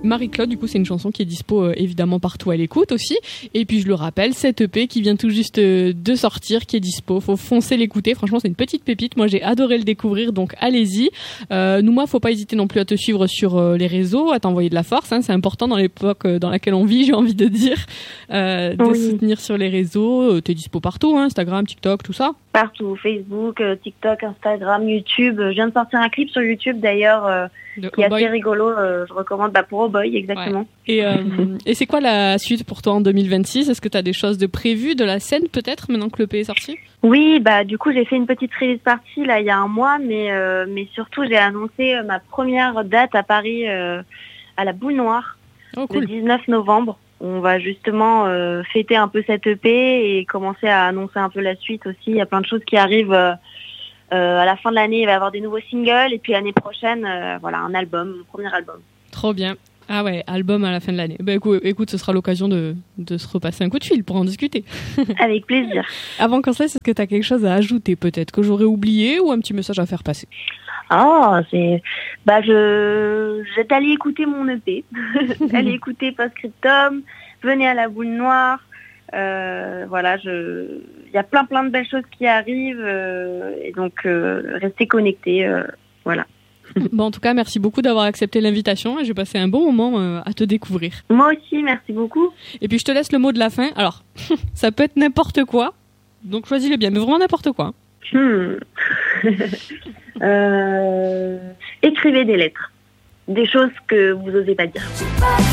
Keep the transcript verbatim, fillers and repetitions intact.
Marie-Claude, du coup, c'est une chanson qui est dispo euh, évidemment partout à l'écoute aussi. Et puis je le rappelle, cette E P qui vient tout juste euh, de sortir, qui est dispo. Faut foncer l'écouter. Franchement, c'est une petite pépite. Moi, j'ai adoré le découvrir, donc allez-y. Euh, nous, moi, faut pas hésiter non plus à te suivre sur euh, les réseaux, à t'envoyer de la force. Hein. C'est important dans l'époque euh, dans laquelle on vit, j'ai envie de dire, euh, de Oui. soutenir sur les réseaux. Euh, t'es dispo partout, hein, Instagram, TikTok, tout ça. Partout, Facebook, euh, TikTok, Instagram, YouTube. Je viens de sortir un clip sur YouTube d'ailleurs euh, De qui est Oh Boy. assez rigolo. Euh, je recommande bah, pour Oh Boy, exactement. Ouais. Et, euh, et c'est quoi la suite pour toi en deux mille vingt-six? Est-ce que tu as des choses de prévues, de la scène peut-être, maintenant que l'E P est sorti? Oui, bah du coup j'ai fait une petite release party là il y a un mois, mais euh, mais surtout j'ai annoncé euh, ma première date à Paris euh, à la Boule Noire Oh, cool. le dix-neuf novembre. On va justement euh, fêter un peu cette E P et commencer à annoncer un peu la suite aussi. Il y a plein de choses qui arrivent. Euh, euh, à la fin de l'année, il va y avoir des nouveaux singles et puis l'année prochaine, euh, voilà, un album, mon premier album. Trop bien. Ah ouais, album à la fin de l'année. Bah écoute, écoute, ce sera l'occasion de, de se repasser un coup de fil pour en discuter. Avec plaisir. Avant qu'on se laisse, est-ce que tu as quelque chose à ajouter peut-être que j'aurais oublié ou un petit message à faire passer? Ah, c'est, bah je, je vais aller écouter mon E P, allez écouter Postscriptum, venez à la Boule Noire. Euh, voilà, je, il y a plein plein de belles choses qui arrivent euh, et donc euh, restez connectés, euh, voilà. Bon, en tout cas, merci beaucoup d'avoir accepté l'invitation et j'ai passé un bon moment euh, à te découvrir. Moi aussi, merci beaucoup. Et puis je te laisse le mot de la fin. Alors, ça peut être n'importe quoi, donc choisis-le bien, mais vraiment n'importe quoi. Hmm. euh, écrivez des lettres, des choses que vous osez pas dire.